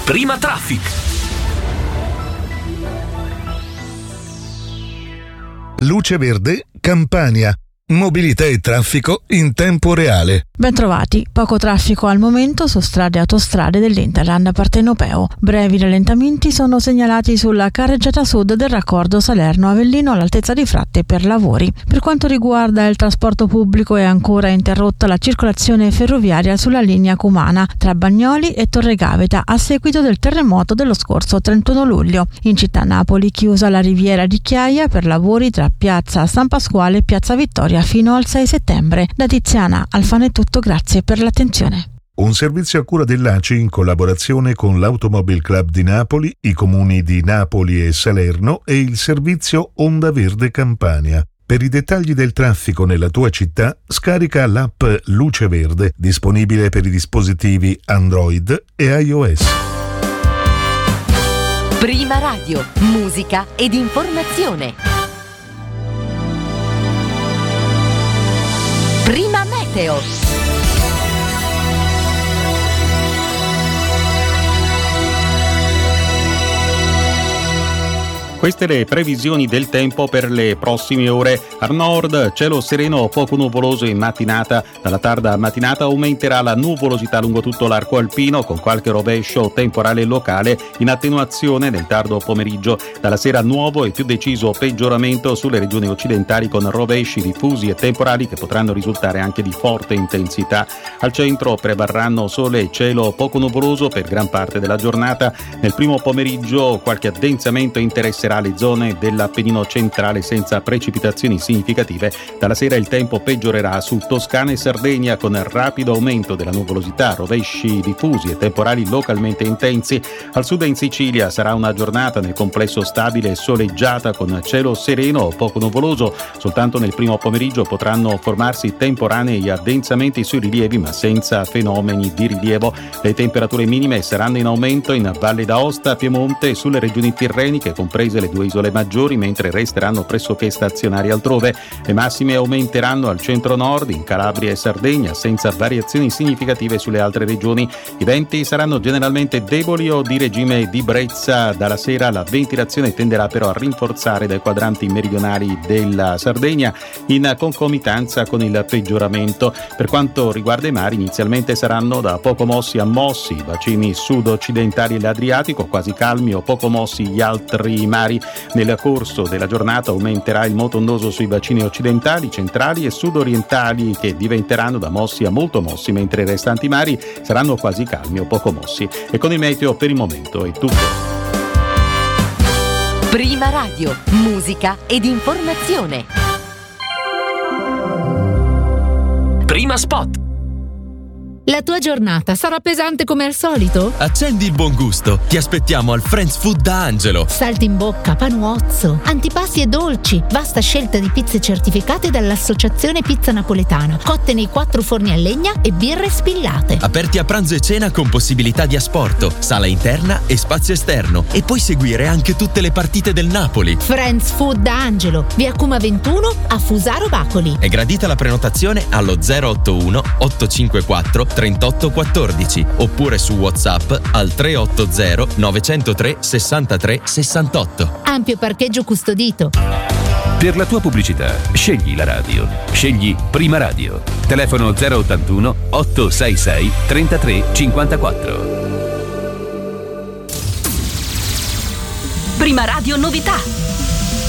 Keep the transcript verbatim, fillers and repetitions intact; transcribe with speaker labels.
Speaker 1: Prima Traffic.
Speaker 2: Luce Verde, Campania. Mobilità e traffico in tempo reale.
Speaker 3: Bentrovati, poco traffico al momento su strade e autostrade dell'Interland partenopeo. Brevi rallentamenti sono segnalati sulla carreggiata sud del raccordo Salerno-Avellino all'altezza di Fratte per lavori. Per quanto riguarda il trasporto pubblico è ancora interrotta la circolazione ferroviaria sulla linea Cumana tra Bagnoli e Torre Gaveta a seguito del terremoto dello scorso trentuno luglio. In città Napoli chiusa la riviera di Chiaia per lavori tra piazza San Pasquale e piazza Vittoria fino al sei settembre. Da Tiziana Alfano è tutto, grazie per l'attenzione.
Speaker 2: Un servizio a cura dell'A C I in collaborazione con l'Automobile Club di Napoli, i comuni di Napoli e Salerno e il servizio Onda Verde Campania. Per i dettagli del traffico nella tua città, scarica l'app Luce Verde, disponibile per i dispositivi Android e iOS.
Speaker 4: Prima Radio, musica ed informazione. Prima Meteo.
Speaker 5: Queste le previsioni del tempo per le prossime ore. Al nord cielo sereno o poco nuvoloso in mattinata. Dalla tarda mattinata aumenterà la nuvolosità lungo tutto l'arco alpino con qualche rovescio temporale locale in attenuazione nel tardo pomeriggio. Dalla sera nuovo e più deciso peggioramento sulle regioni occidentali con rovesci diffusi e temporali che potranno risultare anche di forte intensità. Al centro prevarranno sole e cielo poco nuvoloso per gran parte della giornata. Nel primo pomeriggio qualche addensamento interesserà le zone dell'Appennino centrale senza precipitazioni significative. Dalla sera il tempo peggiorerà su Toscana e Sardegna con rapido aumento della nuvolosità, rovesci diffusi e temporali localmente intensi. Al sud e in Sicilia sarà una giornata nel complesso stabile e soleggiata con cielo sereno o poco nuvoloso. Soltanto nel primo pomeriggio potranno formarsi temporanei addensamenti sui rilievi ma senza fenomeni di rilievo. Le temperature minime saranno in aumento in Valle d'Aosta, Piemonte e sulle regioni tirreniche comprese le due isole maggiori, mentre resteranno pressoché stazionari altrove. Le massime aumenteranno al centro-nord, in Calabria e Sardegna, senza variazioni significative sulle altre regioni. I venti saranno generalmente deboli o di regime di brezza. Dalla sera la ventilazione tenderà però a rinforzare dai quadranti meridionali della Sardegna in concomitanza con il peggioramento. Per quanto riguarda i mari, inizialmente saranno da poco mossi a mossi i bacini sud-occidentali e l'Adriatico, quasi calmi o poco mossi gli altri mari. Nel corso della giornata aumenterà il moto ondoso sui bacini occidentali, centrali e sudorientali che diventeranno da mossi a molto mossi, mentre i restanti mari saranno quasi calmi o poco mossi. E con il meteo per il momento è tutto.
Speaker 4: Prima Radio, musica ed informazione.
Speaker 1: Prima Spot.
Speaker 6: La tua giornata sarà pesante come al solito?
Speaker 7: Accendi il buon gusto. Ti aspettiamo al Friends Food da Angelo.
Speaker 6: Saltimbocca, panuozzo, antipasti e dolci, vasta scelta di pizze certificate dall'Associazione Pizza Napoletana, cotte nei quattro forni a legna e birre spillate.
Speaker 7: Aperti a pranzo e cena con possibilità di asporto, sala interna e spazio esterno. E puoi seguire anche tutte le partite del Napoli.
Speaker 6: Friends Food da Angelo, via Cuma ventuno a Fusaro Bacoli.
Speaker 7: È gradita la prenotazione allo zero otto uno otto cinque quattro trentotto quattordici oppure su WhatsApp al tre otto zero nove zero tre sessantatré sessantotto.
Speaker 6: Ampio parcheggio custodito.
Speaker 8: Per la tua pubblicità scegli la radio. Scegli Prima Radio. Telefono zero ottantuno otto sei sei trentatré cinquantaquattro.
Speaker 4: Prima Radio novità.